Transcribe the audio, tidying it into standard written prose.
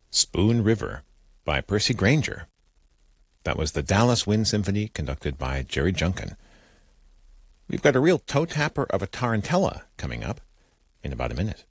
Spoon River by Percy Grainger. That was the Dallas Wind Symphony conducted by Jerry Junkin. We've got a real toe-tapper of a tarantella coming up in about a minute.